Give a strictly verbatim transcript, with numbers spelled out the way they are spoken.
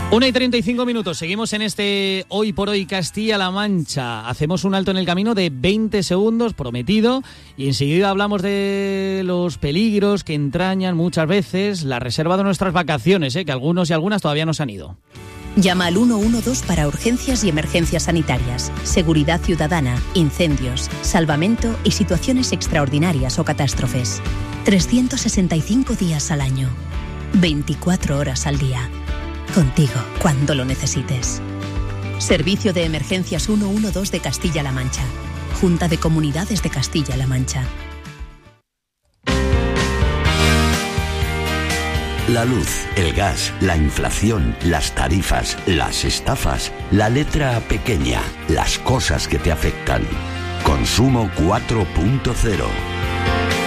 una y treinta y cinco minutos, seguimos en este Hoy por Hoy Castilla-La Mancha. Hacemos un alto en el camino de veinte segundos, prometido, y enseguida hablamos de los peligros que entrañan muchas veces la reserva de nuestras vacaciones, ¿eh? Que algunos y algunas todavía no se han ido. Llama al uno uno dos para urgencias y emergencias sanitarias, seguridad ciudadana, incendios, salvamento y situaciones extraordinarias o catástrofes. trescientos sesenta y cinco días al año, veinticuatro horas al día. Contigo, cuando lo necesites. Servicio de Emergencias ciento doce de Castilla-La Mancha. Junta de Comunidades de Castilla-La Mancha. La luz, el gas, la inflación, las tarifas, las estafas, la letra pequeña, las cosas que te afectan. Consumo cuatro punto cero.